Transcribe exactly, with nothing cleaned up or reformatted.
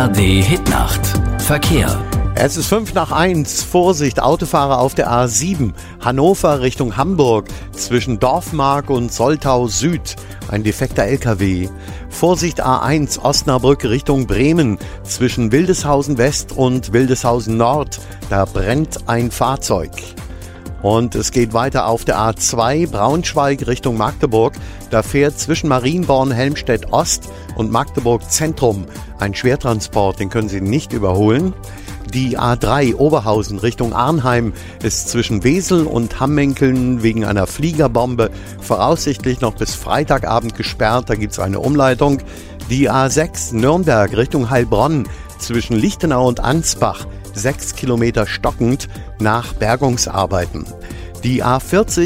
A R D Hitnacht. Verkehr. Es ist fünf nach eins. Vorsicht, Autofahrer auf der A sieben. Hannover Richtung Hamburg. Zwischen Dorfmark und Soltau Süd. Ein defekter L K W. Vorsicht A eins, Osnabrück Richtung Bremen. Zwischen Wildeshausen West und Wildeshausen Nord. Da brennt ein Fahrzeug. Und es geht weiter auf der A zwei, Braunschweig Richtung Magdeburg. Da fährt zwischen Marienborn, Helmstedt Ost und Magdeburg Zentrum ein Schwertransport, den können Sie nicht überholen. Die A drei, Oberhausen Richtung Arnheim, ist zwischen Wesel und Hammenkeln wegen einer Fliegerbombe voraussichtlich noch bis Freitagabend gesperrt, da gibt es eine Umleitung. Die A sechs, Nürnberg Richtung Heilbronn, zwischen Lichtenau und Ansbach, sechs Kilometer stockend nach Bergungsarbeiten. Die A vierzig